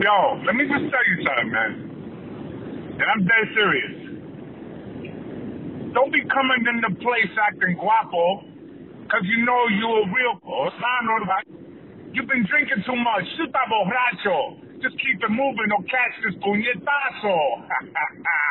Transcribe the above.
Yo, let me just tell you something, man. And I'm dead serious. Don't be coming in the place acting guapo, because you know you a real sano. You've been drinking too much. Chuta borracho. Just keep it moving or catch this puñetazo.